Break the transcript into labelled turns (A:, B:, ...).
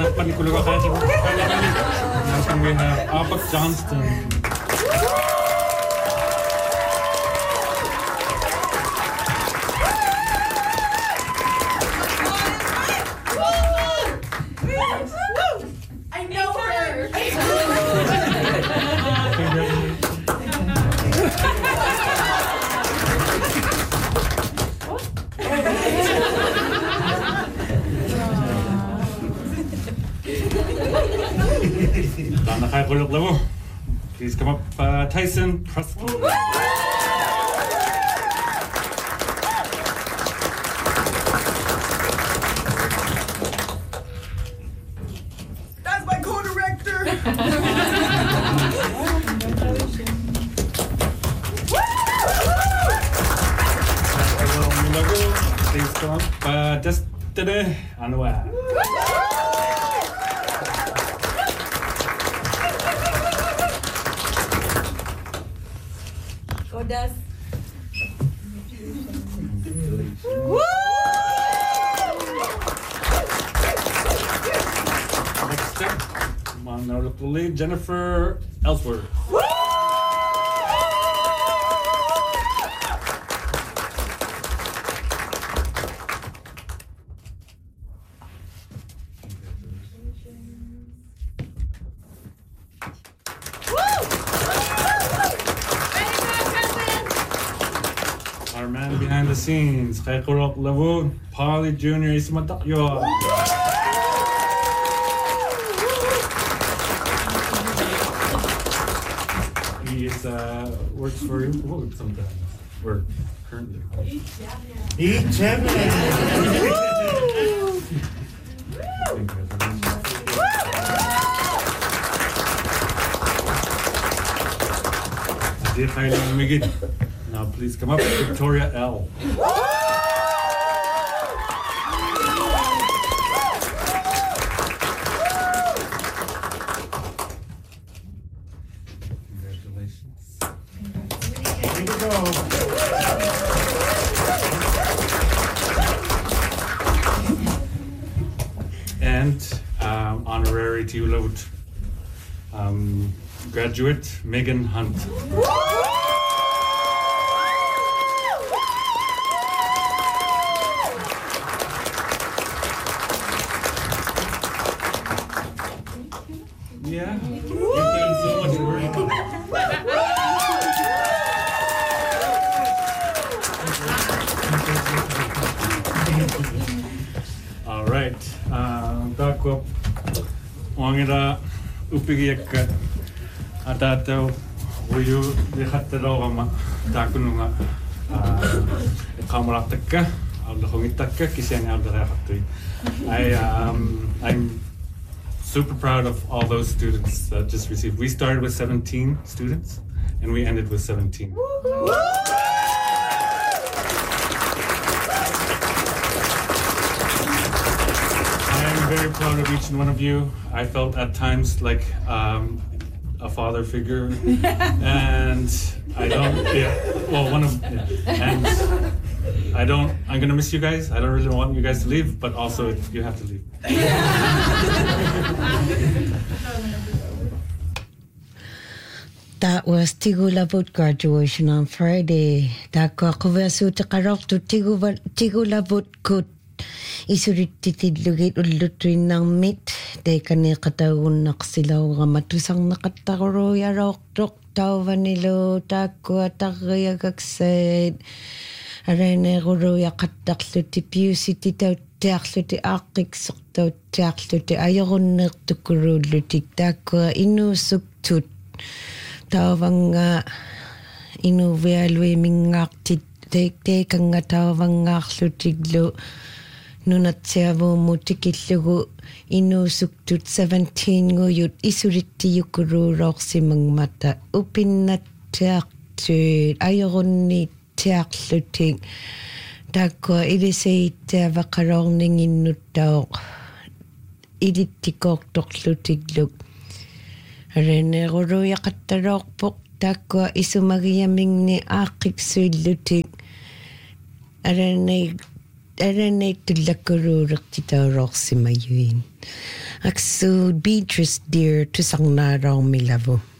A: we have Albert Johnston.
B: I know her.
A: Please come up, Tyson Prusky.
B: That's my co-director.
A: Please come up, Destiny Anwar.
B: Godas.
A: Next up, come on, our little lead, Jennifer Ellsworth. Our man behind the scenes, Kaikurok Lavun, Polly Jr. Ismatakyo. He is, works for Vogue sometimes. Or currently.
C: Eat champion.
A: Dear Kylie Migit. Now please come up, Victoria L. Congratulations.
C: Here we go.
A: And honorary Tulout graduate Megan Hunt. Yeah, you put in so much work. All right, Dakwa Wangida Upigiak Atato, will you the Hataroma Takununga Kamarataka, Aldohomitaka, Kisan Aldarati. I'm super proud of all those students that just received. We started with 17 students and we ended with 17. I'm very proud of each and one of you. I felt at times like a father figure, and I don't, and I'm gonna miss you guys. I don't really want you guys to leave, but also you have to leave.
D: That was Tigulabut graduation on Friday. Takuakuvasu takarok to Tigulabut kut. Isurititidlugit ulutuin ng mit. De kani katawun naksilaw matusang nakataro yarok tok tawanilo takua takayagaksaid. Arene guru yakatakluti piusiti tau teakluti akik soktaw teakluti ayagunnek tukurulutik takua inusuktut. Tawanga inuvialwe mingaktit te kanga tawangarlutiglu. Nunatsiavu mutikillugu inusuktut 17 nguyut isuritti yukuru roqsimangmata upinnattiaqtuit ayurunni tiaqlutik takua iliseittaavaqarorninginnuttauq ilittikoortorlutigluk areneruluyaqattalorpoq takua isumagiamingni aaqqiksuillutik arene Arane tulakururak titarok si Mayuin. Aksu Beatrice dear to sang narong milavo.